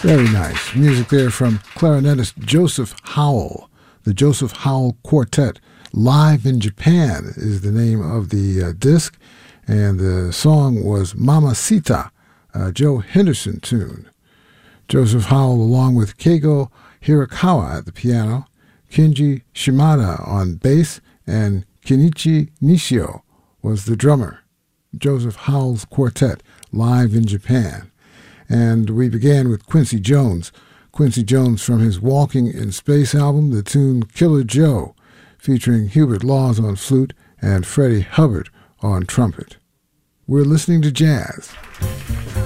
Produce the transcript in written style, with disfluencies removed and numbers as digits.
Very nice. Music there from clarinetist Joseph Howell. The Joseph Howell Quartet, Live in Japan, is the name of the disc. And the song was Mamacita, a Joe Henderson tune. Joseph Howell, along with Keigo Hirakawa at the piano, Kenji Shimada on bass, and Kenichi Nishio was the drummer. Joseph Howell's Quartet, Live in Japan. And we began with Quincy Jones. Quincy Jones from his Walking in Space album, the tune Killer Joe, featuring Hubert Laws on flute and Freddie Hubbard on trumpet. We're listening to jazz.